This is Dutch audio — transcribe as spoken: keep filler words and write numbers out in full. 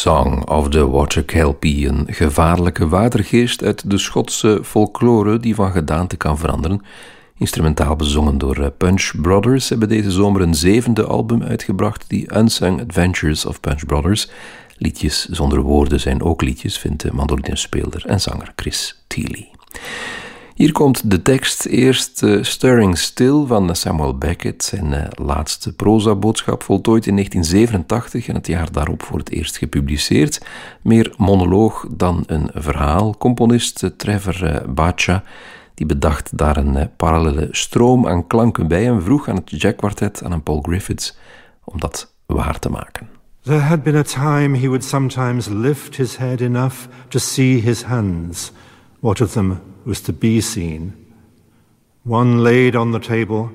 Song of the Water Kelpie, een gevaarlijke watergeest uit de Schotse folklore die van gedaante kan veranderen. Instrumentaal bezongen door Punch Brothers hebben deze zomer een zevende album uitgebracht, The Unsung Adventures of Punch Brothers. Liedjes zonder woorden zijn ook liedjes, vindt de mandolinespeler en zanger Chris Thile. Hier komt de tekst eerst uh, Stirring Still van Samuel Beckett, zijn uh, laatste proza-boodschap, voltooid in negentien zevenentachtig en het jaar daarop voor het eerst gepubliceerd. Meer monoloog dan een verhaal. Componist uh, Trevor uh, Bacha, die bedacht daar een uh, parallele stroom aan klanken bij en vroeg aan het Jack Quartet, aan Paul Griffiths, om dat waar te maken. There had been a time he would sometimes lift his head enough to see his hands. What of them was to be seen? One laid on the table,